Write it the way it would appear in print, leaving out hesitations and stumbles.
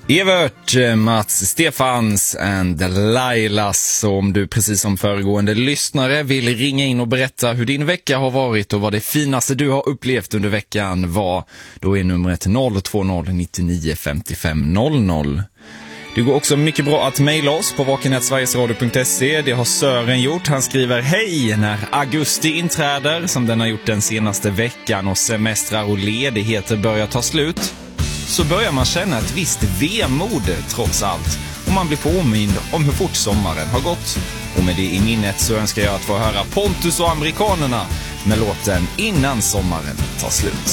Evert, Mats, Stefans and Lailas. Om du precis som föregående lyssnare vill ringa in och berätta hur din vecka har varit och vad det finaste du har upplevt under veckan var, då är numret 020 99 55 00. Det går också mycket bra att mejla oss på vaken@sverigesradio.se. Det har Sören gjort. Han skriver: hej, när augusti inträder, som den har gjort den senaste veckan, och semestrar och ledigheter börjar ta slut, så börjar man känna ett visst vemod trots allt. Och man blir påmind om hur fort sommaren har gått. Och med det i minnet så önskar jag att få höra Pontus och amerikanerna med låten Innan sommaren tar slut.